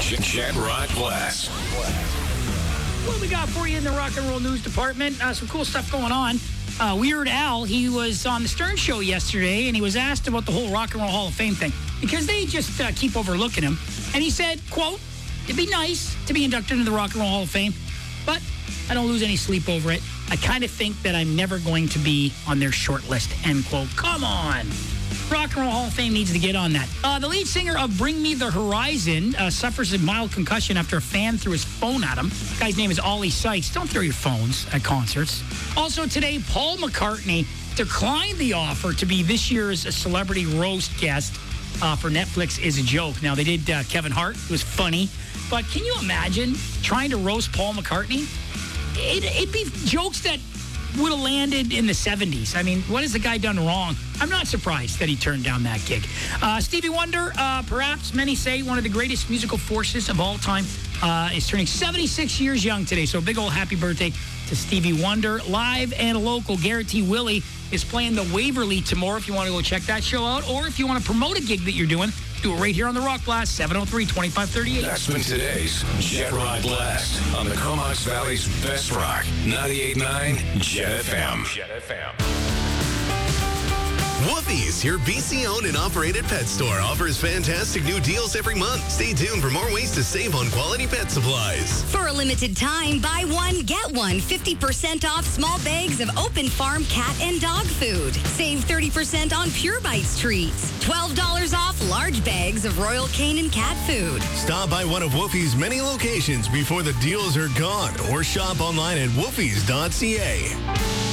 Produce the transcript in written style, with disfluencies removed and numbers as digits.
Jet Rock Blast. What we got for you in the rock and roll news department? Some cool stuff going on. Weird Al, he was on the Stern Show yesterday, and he was asked about the whole Rock and Roll Hall of Fame thing because they just keep overlooking him. And he said, quote, "It'd be nice to be inducted into the Rock and Roll Hall of Fame, but I don't lose any sleep over it. I kind of think that I'm never going to be on their short list," end quote. Come on. Rock and Roll Hall of Fame needs to get on that. The lead singer of Bring Me the Horizon suffers a mild concussion after a fan threw his phone at him. The guy's name is Ollie Sykes. Don't throw your phones at concerts. Also today, Paul McCartney declined the offer to be this year's celebrity roast guest for Netflix Is a Joke. Now, they did Kevin Hart. It was funny. But can you imagine trying to roast Paul McCartney? It'd be jokes that would have landed in the 70s. I mean, what has the guy done wrong? I'm not surprised that he turned down that gig. Stevie Wonder, perhaps many say one of the greatest musical forces of all time, is turning 76 years young today. So big old happy birthday to Stevie Wonder. Live and local, Garrett T. Willie is playing the Waverly tomorrow if you want to go check that show out. Or if you want to promote a gig that you're doing, do it right here on the Rock Blast, 703-2538. That's been today's Jet Rock Blast on the Comox Valley's best rock, 98.9 Jet FM. Jet FM. Woofie's, your BC-owned and operated pet store, offers fantastic new deals every month. Stay tuned for more ways to save on quality pet supplies. For a limited time, buy one, get one. 50% off small bags of Open Farm cat and dog food. Save 30% on Pure Bites treats. $12 off large bags of Royal Canin cat food. Stop by one of Woofie's many locations before the deals are gone or shop online at woofies.ca.